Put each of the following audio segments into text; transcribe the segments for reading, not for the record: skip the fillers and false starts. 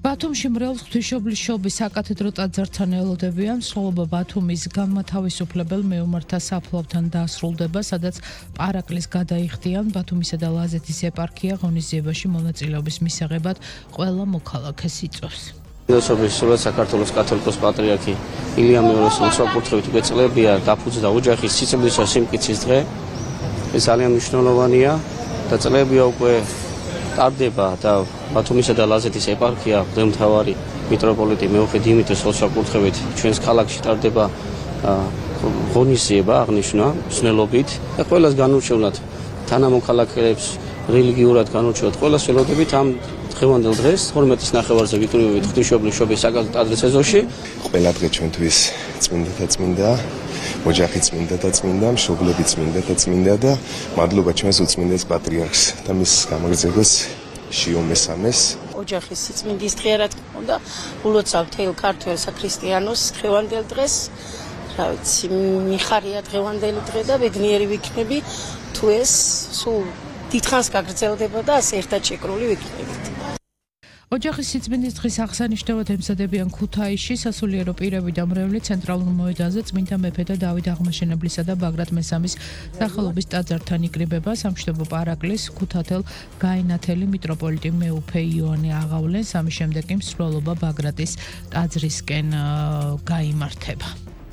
ბათუმში მრევლ ღვთისმშობლის შობის საკათედრო ტაძართან ელოდებიან მსვლელობა ბათუმის განმათავისუფლებელ მეომართა საფლავთან დასრულდება, სადაც პარაკლის გადაიხდიან ბათუმისა და ლაზეთის ეპარქია ღონისძიებაში მონაწილეობის მისაღებად ყველა მოქალაქეს იწვევს. სულად საქართველოს კათოლიკოს პატრიარქი ილია მეორეს მოსაკუთრებით უკვე წლებია დაფუძნდა ოჯახის სიცოცხლის სიმტკიცის დღე. ეს ძალიან მნიშვნელოვანია და წლებია უკვე ტარდება და ბათუმისა და ლაზეთის ეპარქია მღვდელმთავარი მიტროპოლიტი მეუღლე დიმიტრის მოსაკუთრებით ჩვენს ქალაქში ტარდება ღონისძიება აღნიშნა მსვლელობით და ყველას განურჩევნათ თანამოქალაქეებს რელიგიურად განურჩევნათ ყველას ველოდებით ამ დღევანდელ დღეს 12-ის ნახევარზე ვიკრიბებით ღვთისმშობლის შობის საკათედრო ტაძრის ეზოში. ყველა დღე ჩვენთვის წმინდა და წმინდა, ოჯახი წმინდა და წმინდა, მშობლები წმინდა და წმინდა და მადლობა ჩვენს უწმინდეს პატრიარქს და მის გამგრძელებას შიო მესამეს. ოჯახის სიწმინდის დღე რა თქმა უნდა, ულოცავ მთელ ქართველ საქრისტიანოს დღევანდელ დღეს. რა ვიცი, მიხარია დღევანდელი დღე და ბედნიერი ვიქნები თუ ეს სულ დიდხანს გაგრძელდება და ასე ერთად შეკრული ვიქნებით. ოჯახის სიწმინდის დღის აღსანიშნავად ემზადებიან ქუთაისში სასულიერო პირები და მრევლი ცენტრალურ მოედანზე წმინდა მეფე და დავით აღმაშენებლისა და ბაგრატ მესამის სახელობის ტაძართან იკრიბება. სამშვიდობო პარაკლის ქუთათელ გაინათელი მიტროპოლიტი მეუფე იოანე აღავლენს, ამის შემდეგ კი მსვლელობა ბაგრატის ტაძრისკენ გაიმართება.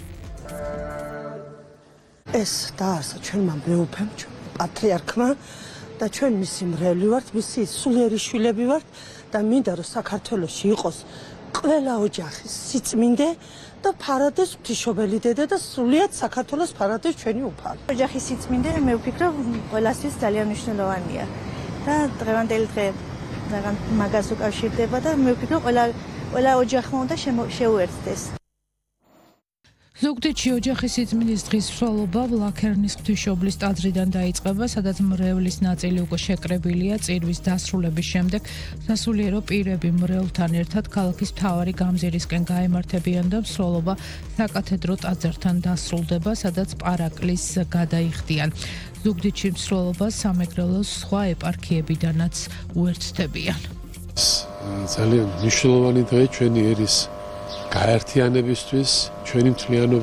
ეს დაარსა ჩვენმა მეუფემ, პატრიარქმა და ჩვენ მისი მრევლი ვართ, მისი სულიერი შვილები ვართ და მინდა რომ საქართველოში იყოს ყველა ოჯახის სიწმინდე და ფარადეს ღვთისმშობელი დედა და სრულიად საქართველოს ფარადეს ჩვენი უფალი. ოჯახის სიწმინდე მე ვფიქრობ ყველასთვის ძალიან მნიშვნელოვანია და დღევანდელი დღე რაღაც მაგას უკავშირდება და მე ვფიქრობ ყველა ოჯახმა უნდა შეუერთდეს. ზუგდიდში ოჯახის სიწმინდის დღის მსვლელობა ვლაქერნის ღვთისმშობლის ტაძრიდან დაიწყება, სადაც მრევლის ნაწილი უკვე შეკრებილია. წირვის დასრულების შემდეგ სასულიერო პირები მრევლთან ერთად ქალაქის მთავარი გამზირისკენ გაემართებიან და მსვლელობა საკათედრო ტაძართან დასრულდება, სადაც პარაკლის გადაიხდიან. ზუგდიდში მსვლელობას სამეგრელოს სხვა ეპარქიებიდანაც უერთდებიან. ძალიან მნიშვნელოვანი დღე ჩვენი ერის გაერთიანებისთვის, ჩვენი მთლიანობის